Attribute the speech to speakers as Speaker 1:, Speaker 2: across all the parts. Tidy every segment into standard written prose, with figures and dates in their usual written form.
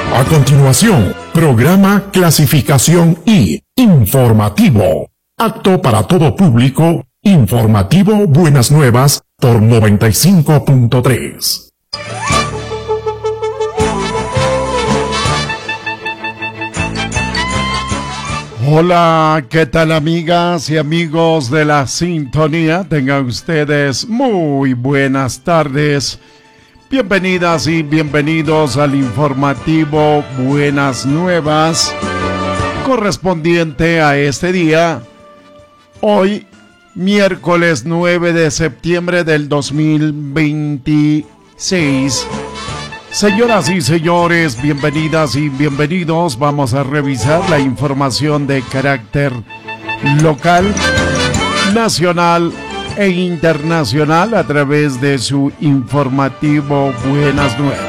Speaker 1: A continuación, programa Clasificación I, informativo. Apto para todo público, informativo Buenas Nuevas por 95.3.
Speaker 2: Hola, ¿qué tal amigas y amigos de la sintonía? Tengan ustedes muy buenas tardes. Bienvenidas y bienvenidos al informativo Buenas Nuevas, correspondiente a este día, hoy, miércoles 9 de septiembre del 2026. Señoras y señores, bienvenidas y bienvenidos. Vamos a revisar la información de carácter local, nacional e internacional a través de su informativo Buenas Nuevas.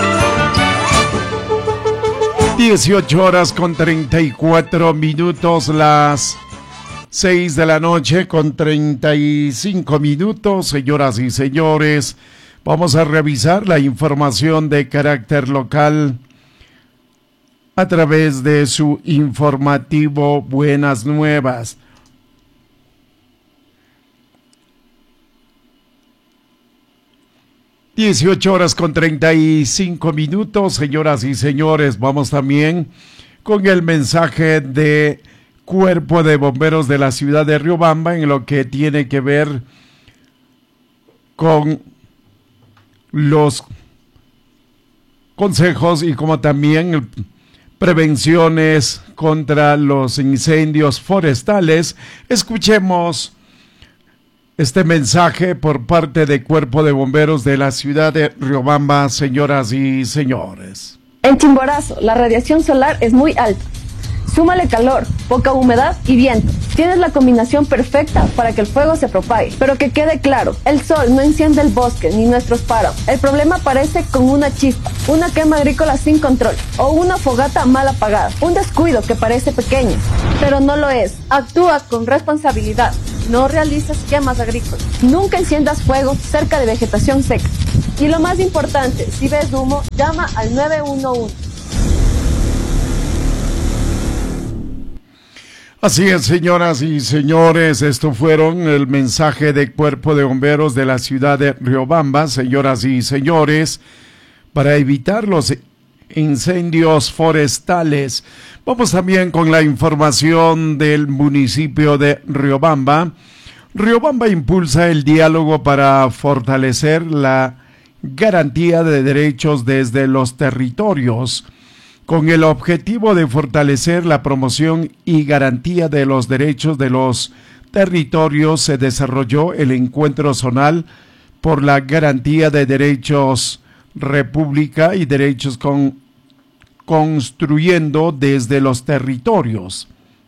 Speaker 2: 18 horas con 34 minutos, las 6 de la noche con 35 minutos. Señoras y señores, vamos a revisar la información de carácter local a través de su informativo Buenas Nuevas. Dieciocho horas con 35 minutos, señoras y señores. Vamos también con el mensaje de Cuerpo de Bomberos de la ciudad de Riobamba en lo que tiene que ver con los consejos y como también prevenciones contra los incendios forestales. Escuchemos este mensaje por parte de Cuerpo de Bomberos de la ciudad de Riobamba, señoras y señores.
Speaker 3: En Chimborazo, la radiación solar es muy alta. Súmale calor, poca humedad y viento. Tienes la combinación perfecta para que el fuego se propague. Pero que quede claro, el sol no enciende el bosque ni nuestros páramos. El problema aparece con una chispa, una quema agrícola sin control o una fogata mal apagada. Un descuido que parece pequeño, pero no lo es. Actúa con responsabilidad. No realices quemas agrícolas. Nunca enciendas fuego cerca de vegetación seca. Y lo más importante, si ves humo, llama al 911.
Speaker 2: Así es, señoras y señores, esto fueron el mensaje de Cuerpo de Bomberos de la ciudad de Riobamba, señoras y señores, para evitar los incendios forestales. Vamos también con la información del municipio de Riobamba. Riobamba impulsa el diálogo para fortalecer la garantía de derechos desde los territorios. Con el objetivo de fortalecer la promoción y garantía de los derechos de los territorios, se desarrolló el encuentro zonal por la garantía de derechos República y derechos construyendo desde los territorios.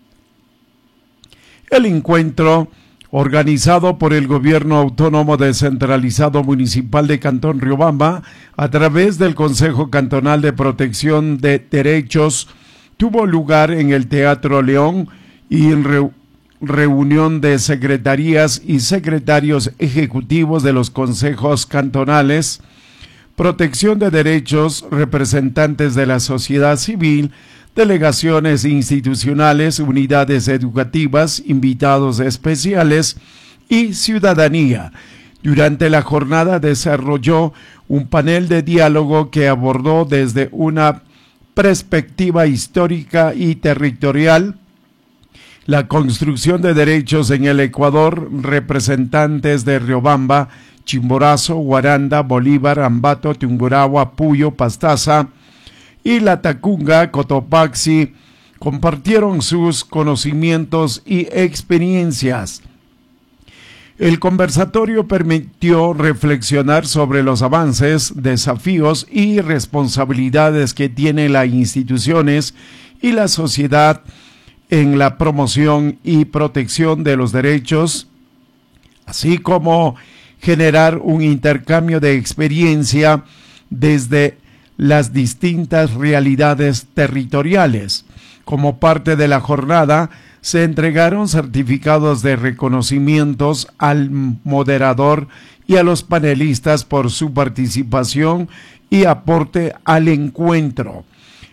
Speaker 2: El encuentro, organizado por el Gobierno Autónomo Descentralizado Municipal de Cantón Riobamba, a través del Consejo Cantonal de Protección de Derechos, tuvo lugar en el Teatro León y en reunión de secretarías y secretarios ejecutivos de los consejos cantonales, protección de derechos, representantes de la sociedad civil, delegaciones institucionales, unidades educativas, invitados especiales y ciudadanía. Durante la jornada desarrolló un panel de diálogo que abordó desde una perspectiva histórica y territorial la construcción de derechos en el Ecuador. Representantes de Riobamba, Chimborazo, Guaranda, Bolívar, Ambato, Tungurahua, Puyo, Pastaza y Latacunga, Cotopaxi, compartieron sus conocimientos y experiencias. El conversatorio permitió reflexionar sobre los avances, desafíos y responsabilidades que tienen las instituciones y la sociedad en la promoción y protección de los derechos, así como generar un intercambio de experiencia desde las distintas realidades territoriales. Como parte de la jornada, se entregaron certificados de reconocimientos al moderador y a los panelistas por su participación y aporte al encuentro.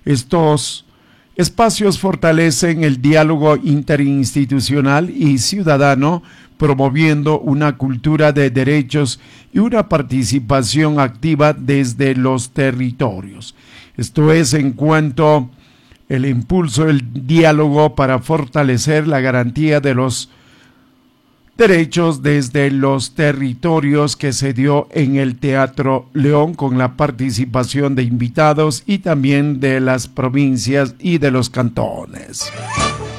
Speaker 2: Estos espacios fortalecen el diálogo interinstitucional y ciudadano, promoviendo una cultura de derechos y una participación activa desde los territorios. Esto es en cuanto el impulso del diálogo para fortalecer la garantía de los derechos desde los territorios que se dio en el Teatro León, con la participación de invitados y también de las provincias y de los cantones.